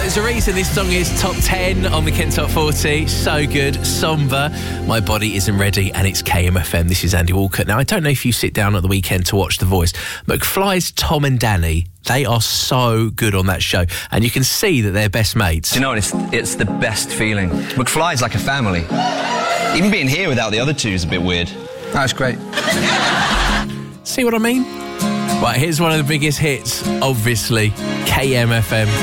there's a reason this song is top 10 on the Kent Top 40. So good. Somber. My Body Isn't Ready, and it's KMFM. This is Andy Walker. Now, I don't know if you sit down at the weekend to watch The Voice. McFly's Tom and Danny, they are so good on that show, and you can see that they're best mates. Do you know what? It's the best feeling. McFly's like a family. Even being here without the other two is a bit weird. That's great. See what I mean? Right, here's one of the biggest hits, obviously, KMFM.